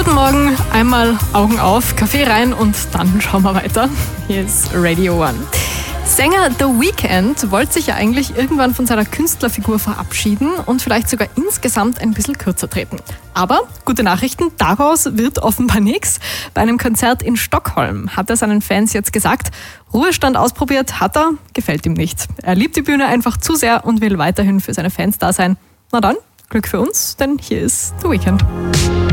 Guten Morgen, einmal Augen auf, Kaffee rein und dann schauen wir weiter. Hier ist Radio One. Sänger The Weeknd wollte sich ja eigentlich irgendwann von seiner Künstlerfigur verabschieden und vielleicht sogar insgesamt ein bisschen kürzer treten. Aber, gute Nachrichten, daraus wird offenbar nichts. Bei einem Konzert in Stockholm hat er seinen Fans jetzt gesagt, Ruhestand ausprobiert hat er, gefällt ihm nicht. Er liebt die Bühne einfach zu sehr und will weiterhin für seine Fans da sein. Na dann, Glück für uns, denn hier ist The Weeknd.